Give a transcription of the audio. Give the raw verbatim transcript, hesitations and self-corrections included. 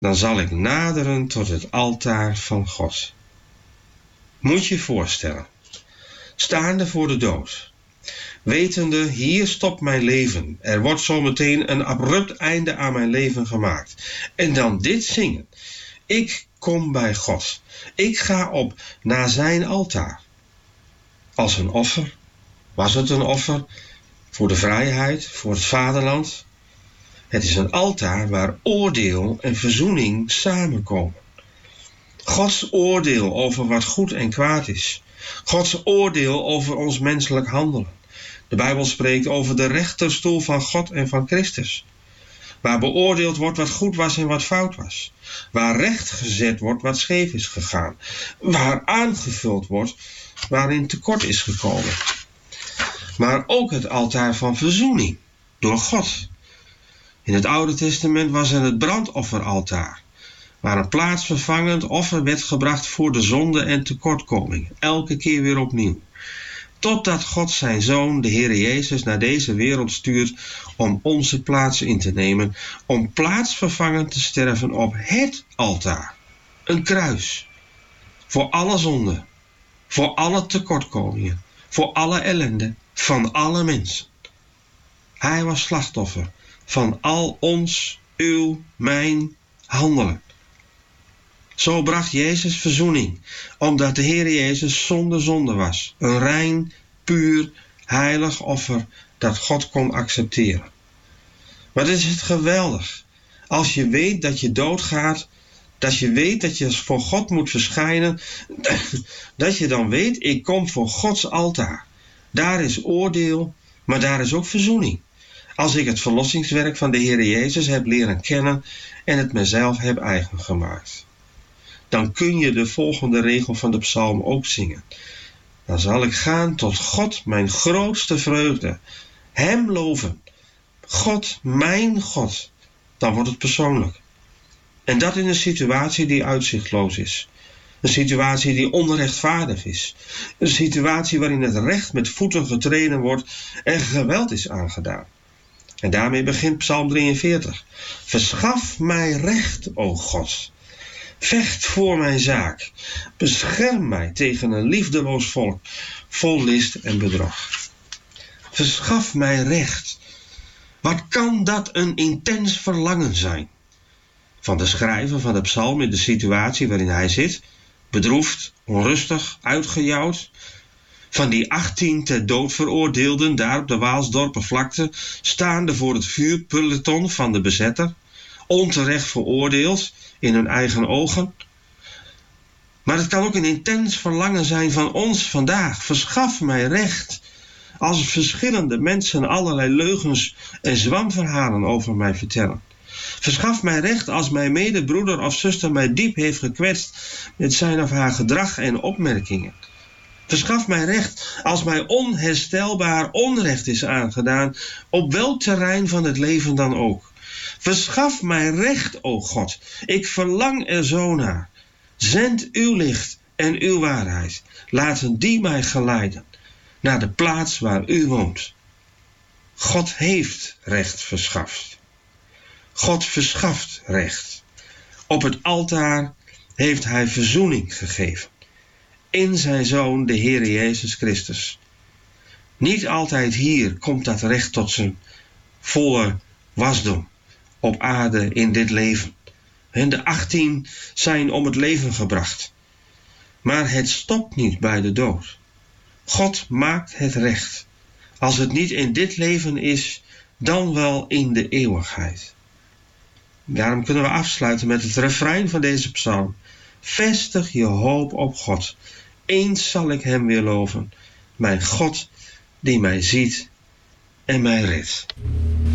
dan zal ik naderen tot het altaar van God. Moet je je voorstellen, staande voor de dood, wetende, hier stopt mijn leven, er wordt zometeen een abrupt einde aan mijn leven gemaakt. En dan dit zingen, ik kom bij God, ik ga op naar zijn altaar. Als een offer, was het een offer voor de vrijheid, voor het vaderland? Het is een altaar waar oordeel en verzoening samenkomen. Gods oordeel over wat goed en kwaad is. Gods oordeel over ons menselijk handelen. De Bijbel spreekt over de rechterstoel van God en van Christus. Waar beoordeeld wordt wat goed was en wat fout was. Waar recht gezet wordt wat scheef is gegaan. Waar aangevuld wordt waarin tekort is gekomen. Maar ook het altaar van verzoening door God. In het Oude Testament was er het brandofferaltaar, waar een plaatsvervangend offer werd gebracht voor de zonde en tekortkomingen, elke keer weer opnieuw. Totdat God zijn Zoon, de Heer Jezus, naar deze wereld stuurt om onze plaats in te nemen, om plaatsvervangend te sterven op het altaar. Een kruis. Voor alle zonden, voor alle tekortkomingen, voor alle ellende van alle mensen. Hij was slachtoffer van al ons, uw, mijn handelen. Zo bracht Jezus verzoening, omdat de Heer Jezus zonder zonde was. Een rein, puur, heilig offer dat God kon accepteren. Wat is het geweldig, als je weet dat je doodgaat, dat je weet dat je voor God moet verschijnen, dat je dan weet, ik kom voor Gods altaar. Daar is oordeel, maar daar is ook verzoening. Als ik het verlossingswerk van de Heer Jezus heb leren kennen en het mezelf heb eigen gemaakt. Dan kun je de volgende regel van de psalm ook zingen. Dan zal ik gaan tot God, mijn grootste vreugde. Hem loven. God, mijn God. Dan wordt het persoonlijk. En dat in een situatie die uitzichtloos is. Een situatie die onrechtvaardig is. Een situatie waarin het recht met voeten getreden wordt en geweld is aangedaan. En daarmee begint Psalm drieënveertig. Verschaf mij recht, o God. Vecht voor mijn zaak. Bescherm mij tegen een liefdeloos volk, vol list en bedrog. Verschaf mij recht. Wat kan dat een intens verlangen zijn? Van de schrijver van de psalm in de situatie waarin hij zit, bedroefd, onrustig, uitgejouwd. Van die achttien ter dood veroordeelden daar op de Waalsdorpervlakte, staande voor het vuurpeloton van de bezetter, onterecht veroordeeld in hun eigen ogen. Maar het kan ook een intens verlangen zijn van ons vandaag. Verschaf mij recht. Als verschillende mensen allerlei leugens en zwamverhalen over mij vertellen. Verschaf mij recht als mijn medebroeder of zuster mij diep heeft gekwetst met zijn of haar gedrag en opmerkingen. Verschaf mij recht als mij onherstelbaar onrecht is aangedaan, op welk terrein van het leven dan ook. Verschaf mij recht, o God. Ik verlang er zo naar. Zend uw licht en uw waarheid. Laten die mij geleiden naar de plaats waar u woont. God heeft recht verschaft. God verschaft recht. Op het altaar heeft hij verzoening gegeven. In zijn Zoon, de Heer Jezus Christus. Niet altijd hier komt dat recht tot zijn volle wasdom op aarde in dit leven. En de achttien zijn om het leven gebracht. Maar het stopt niet bij de dood. God maakt het recht. Als het niet in dit leven is, dan wel in de eeuwigheid. Daarom kunnen we afsluiten met het refrein van deze psalm. Vestig je hoop op God. Eens zal ik hem weer loven. Mijn God die mij ziet en mij redt.